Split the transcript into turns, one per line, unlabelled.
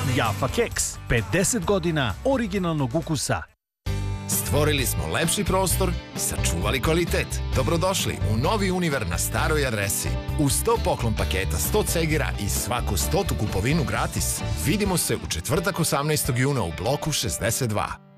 Jaffa keks, 50 godina originalnog ukusa.
Stvorili smo lepši prostor, sačuvali kvalitet. Dobrodošli u novi Univer na staroj adresi. Uz 100 poklon paketa, 100 cegira i svaku 100 kupovinu gratis. Vidimo se u četvrtak 18. juna u bloku 62.